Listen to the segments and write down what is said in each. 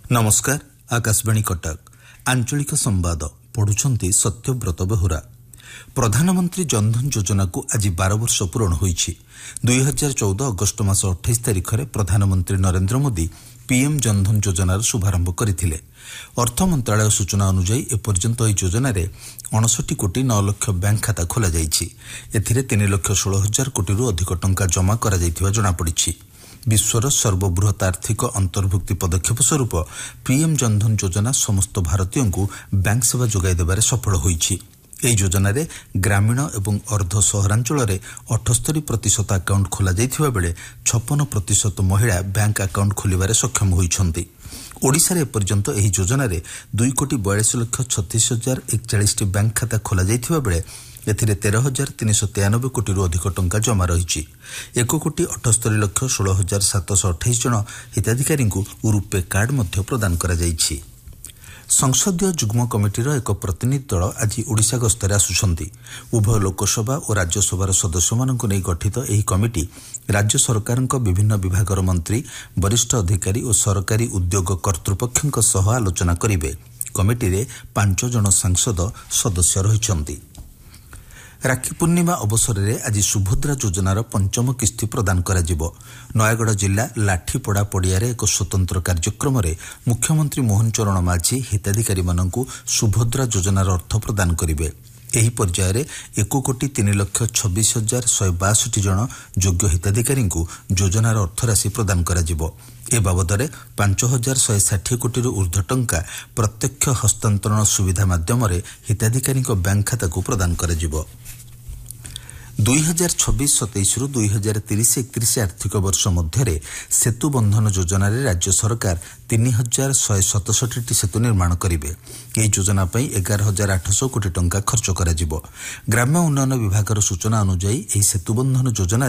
नमस्कार। आकाशवाणी कटक आंचलिक संवाद पढ़ुछंती सत्यव्रत बेहुरा। प्रधानमंत्री जनधन योजना को आज 12 वर्ष पूरण होईछि। 2014 अगस्ट मास 28 तारिख रे प्रधानमंत्री नरेंद्र मोदी पीएम जनधन योजनार शुभारंभ करथिले। अर्थ मंत्रालय सूचना अनुसार एपर्यंत ଏହି योजनाରେ 59 कोटी 9 लक्ष बैंक खाता खोला जाइछि। एथिरे 3 लक्ष 16 हजार कोटीरु अधिक टंका जमा करा जाइथिबा जणा पड़िछि। विश्वर सर्वबृहत आर्थिक अंतर्भुक्ति पदक्षेप स्वरूप पीएम जनधन योजना समस्त भारतीयों को बैंक सेवा जोगाई देबारे सफल होईछि। ଏହି ଯୋଜନାରେ ଗ୍ରାମୀଣ ଏବଂ ଅର୍ଦ୍ଧ ସହରାଞ୍ଚଳରେ 78% ଆକାଉଣ୍ଟ ଖୋଲା ଯାଇଥିବା ବେଳେ 56% ମହିଳା ବ୍ୟାଙ୍କ ଆକାଉଣ୍ଟ ଖୋଲିବାରେ ସକ୍ଷମ ହୋଇଛନ୍ତି। ଓଡ଼ିଶାରେ ଏପର୍ଯ୍ୟନ୍ତ ଏହି ଯୋଜନାରେ 2,42,36,041ଟି ବ୍ୟାଙ୍କ ଖାତା ଖୋଲା ଯାଇଥିବା ବେଳେ ଏଥିରେ 13,393 କୋଟିରୁ ଅଧିକ ଟଙ୍କା ଜମା ରହିଛି। 1,78,16,728 ଜଣ ହିତାଧିକାରୀଙ୍କୁ ରୁପେ କାର୍ଡ ମଧ୍ୟ ପ୍ରଦାନ କରାଯାଇଛି। संसदीय जुग्म कमिटीर एक प्रतिनिधि दल आज ओडिशा गस्तरे आसुछंती। उभय लोकसभा और राज्यसभार सदस्यमानंकु नै गठित एही कमिटी राज्य सरकारक विभिन्न विभागर मंत्री, वरिष्ठ अधिकारी और सरकारी उद्योग कर्तृपक्षक सह आलोचना करिवे। कमिटी रे 5 जन सांसद सदस्य रहिछंती। राखी पूर्णिमा अवसर में आज सुभद्रा योजनार 5म किस्ती प्रदान कराजिबो। नयागढ़ जिला लाठीपड़ा पड़िया एक स्वतंत्र कार्यक्रम में मुख्यमंत्री मोहन चरण माझी हिताधिकारी मानकु सुभद्रा योजनार अर्थ प्रदान करिवे। एही पर्यायर 1,03,26,162 जन योग्य हिताधिकारी योजनार अर्थराशि प्रदान कराजिबो। ए बाबदरे 5,160 कोटी ऊर्ध्व टंका प्रत्यक्ष हस्तांतरण सुविधा माध्यम हिताधिकारी बैंक खाता को प्रदान कराजिबो। 2026-27 रु 2030-31 आर्थिक वर्ष मध्य सेतु बंधन योजना राज्य सरकार 3,167 सेतु निर्माण करेंगे। यह योजना 11,800 कोटी टंका खर्च कराजिबो। ग्राम्य उन्नयन विभाग सूचना अनुसार यह सेतु बंधन योजना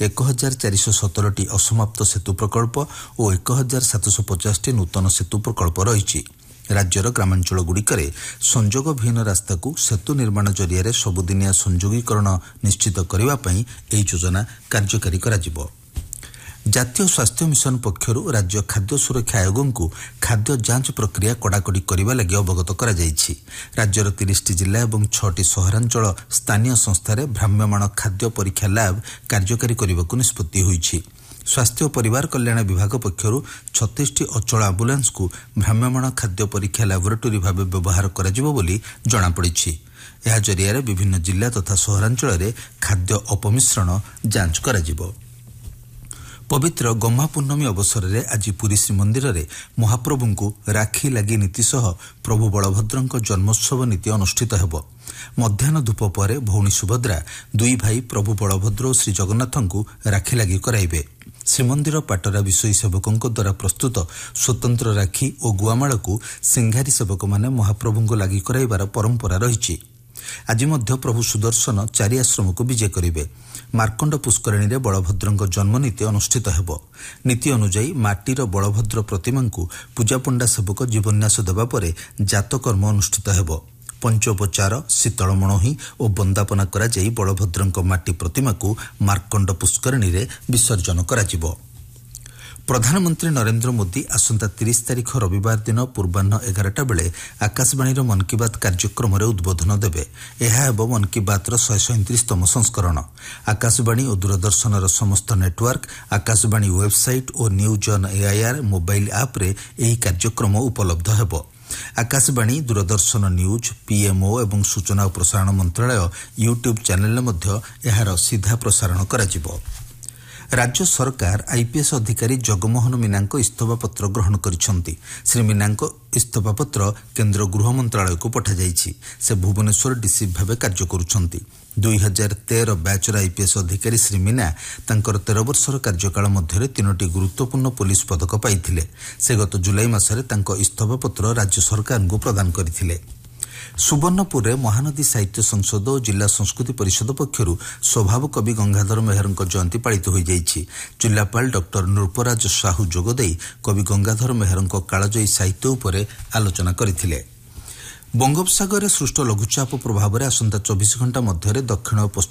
1,417 असमाप्त सेतु प्रकल्प और 1,750 नूतन सेतु प्रकल्प रही। राज्यर ग्रामांचल गुड़िकरे संजोग विहीन रास्ता को सेतु निर्माण जरिया सबुदिनिया संजोगीकरण निश्चित करने यह योजना कार्यकारी कराजिबो। जातीय स्वास्थ्य मिशन पक्षरु राज्य खाद्य सुरक्षा आयोग को खाद्य जांच प्रक्रिया कड़ाकड़ी करने लगी अवगत करा जायछि। राज्यर 30 जिला और 6टी सहरांचल स्थानीय संस्थार भ्राम्यमाण खाद्य परीक्षा लैब कार्यकारी करने को निष्पत्ति होईछि। स्वास्थ्य और परिवार कल्याण विभाग पक्षरु 36टी अचल आम्बुलांस को भ्राम्यमाण खाद्य परीक्षा लैबोरेटोरी भाव व्यवहार कराजिबो बोली जणा पड़िछि। एहा जरिया विभिन्न जिला तथा सहरांचल खाद्य अपमिश्रण जांच कराजिबो। पवित्र गम्हा पूर्णमी अवसर में आज पुरी श्रीमंदिर में महाप्रभु को राखी लगी नीति सह प्रभु बलभद्र जन्मोत्सव नीति अनुष्ठित हेब। मध्याह्न धूप पर भौणी सुभद्रा दुई भाई प्रभु बलभद्र और श्री जगन्नाथ को राखी लगी कराइबे। श्रीमंदिर पाटरा विषयी सेवकों द्वारा प्रस्तुत स्वतंत्र राखी और गुआमाल को सिंघारी सेवक माने महाप्रभु को लगी कराइबार परंपरा रही। आज मध्य प्रभु सुदर्शन 4 आश्रम को विजय करेंगे। मार्कंड पुष्करणी में बलभद्र जन्म नीति अनुष्ठित हेब। नीति अनुजाई माटीर बलभद्र प्रतिमा को पूजापंडा सेवक जीवन्यास देवा पर जातकर्म अनुष्ठित हेब। पंचोपचार शीतल मणोही और वंदापना करा जाई बलभद्र माटी प्रतिमा को मार्कंड पुष्करणी में विसर्जन कराजिबो। प्रधानमंत्री नरेंद्र मोदी आसंता 30 तारिख रविवार दिन पूर्वाह्न 11टा बेले आकाशवाणी मन की बात कार्यक्रम में उद्बोधन देवे। यह मन की बात 137तम संस्करण। आकाशवाणी और दूरदर्शन समस्त नेटवर्क, आकाशवाणी वेबसाइट और news on AIR mobile app रे यही कार्यक्रम उपलब्ध हेब। आकाशवाणी दूरदर्शन न्यूज, पीएमओ एवं सूचना और प्रसारण मंत्रालय यूट्यूब चैनल में यार सीधा प्रसारण कराजिबो। राज्य सरकार आईपीएस अधिकारी जगमोहन मीना इस्तीफा पत्र ग्रहण करिसेंती। श्री मीना इस्तीफा पत्र केंद्र गृह मंत्रालय को पठा जाइछि। से भुवनेश्वर डीसी भाव कार्य करुछंती। 2013 बैचर आईपीएस अधिकारी श्री मीना तांकर 13 वर्षर कार्यकाल मध्य 3टी गुरुत्वपूर्ण पुलिस पदक पाइथिले। से गत जुलाई मासरे तांको इस्तीफा पत्र राज्य सरकार को प्रदान करथिले। सुवर्णपुर में महानदी साहित्य संसद और जिला संस्कृति परिषद पक्षरु स्वभाव कवि गंगाधर मेहर जयंती पालित हो जाइछि। जिलापाल डॉक्टर नृपराज साहू जोगदेई कवि गंगाधर मेहर कालजयी साहित्य उपरे आलोचना करथिले। बंगोपसागर सृष्ट लघुचाप प्रभाव में आसंता 24 घंटा मध्य दक्षिण और